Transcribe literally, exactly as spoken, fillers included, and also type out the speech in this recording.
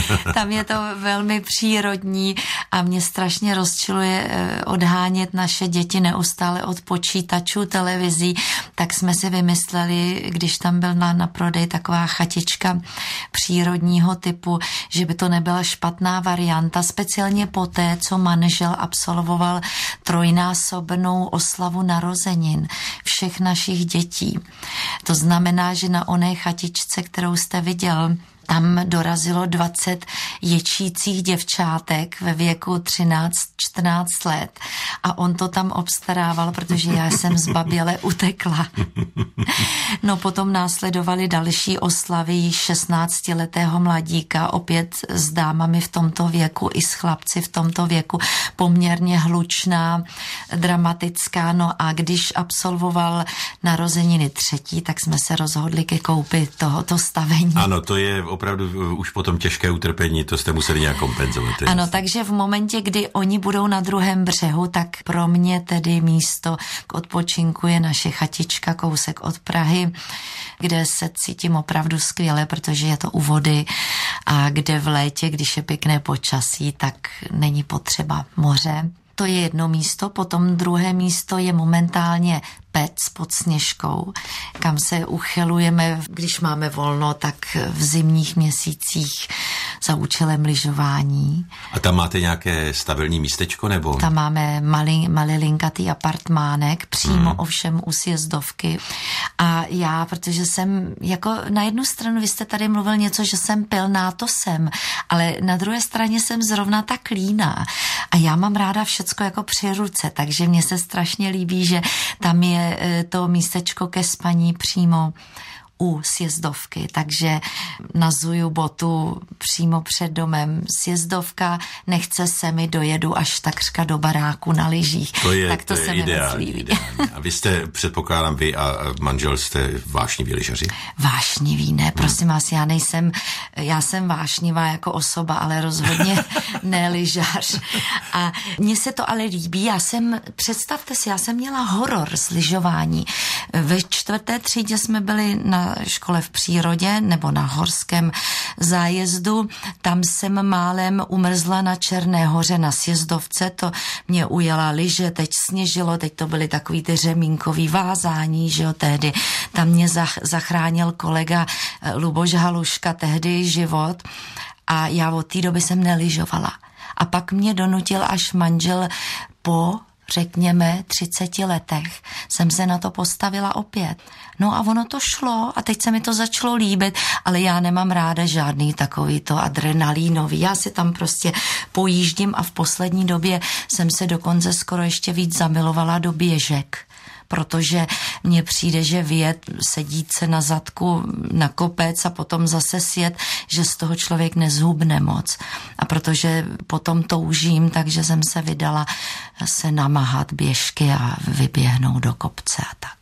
Tam je to velmi přírodní a mě strašně rozčiluje odhánět naše děti neustále od počítačů, televizí, tak jsme si vymysleli, když tam byl na, na prodej taková chatička přírodního typu, že by to nebyla špatná varianta, speciálně poté, co manžel absolvoval trojnásobnou oslavu narozenin všech našich dětí. To znamená, že na oné chatičce, kterou jste viděl, tam dorazilo dvacet ječících děvčátek ve věku třináct čtrnáct let a on to tam obstarával, protože já jsem zbaběle utekla. No potom následovaly další oslavy šestnáctiletého mladíka, opět s dámami v tomto věku i s chlapci v tomto věku, poměrně hlučná, dramatická. No a když absolvoval narozeniny třetí, tak jsme se rozhodli ke koupi tohoto stavení. Ano, to je opravdu už potom těžké utrpení, to jste museli nějak kompenzovat. Ano, takže v momentě, kdy oni budou na druhém břehu, tak pro mě tedy místo k odpočinku je naše chatička kousek od Prahy, kde se cítím opravdu skvěle, protože je to u vody a kde v létě, když je pěkné počasí, tak není potřeba moře. To je jedno místo, potom druhé místo je momentálně Pec pod Sněžkou, kam se uchylujeme, když máme volno, tak v zimních měsících za účelem lyžování. A tam máte nějaké stabilní místečko, nebo? Tam máme malý, malilinkatý apartmánek, přímo hmm. ovšem u sjezdovky. A já, protože jsem, jako na jednu stranu, vy jste tady mluvil něco, že jsem pilná, to jsem, ale na druhé straně jsem zrovna tak líná. A já mám ráda všecko jako při ruce, takže mně se strašně líbí, že tam je to místečko ke spaní přímo u sjezdovky, takže nazuju botu přímo před domem. Sjezdovka, nechce se mi, dojedu až takřka do baráku na lyžích. To je, tak to, to je se ideální, ideální. A vy jste, předpokládám, vy a manžel jste vášniví lyžaři? Vášnivý, ne, prosím hmm. vás, já nejsem, já jsem vášnivá jako osoba, ale rozhodně ne lyžař. A mně se to ale líbí, já jsem, představte si, já jsem měla horor z lyžování. Ve čtvrté třídě jsme byli na škole v přírodě nebo na horském zájezdu. Tam jsem málem umrzla na Černé hoře na sjezdovce, to mě ujela lyže, teď sněžilo, teď to byly takový ty řemínkový vázání, že jo, tehdy. Tam mě zach, zachránil kolega Luboš Haluška tehdy život a já od té doby jsem nelyžovala. A pak mě donutil až manžel po řekněme třiceti letech, jsem se na to postavila opět. No a ono to šlo a teď se mi to začalo líbit, ale já nemám ráda žádný takový to adrenalínový. Já si tam prostě pojíždím a v poslední době jsem se dokonce skoro ještě víc zamilovala do běžek, protože mně přijde, že vyjet, sedít se na zadku na kopec a potom zase sjet, že z toho člověk nezhubne moc. A protože potom toužím, takže jsem se vydala se namáhat běžky a vyběhnout do kopce a tak.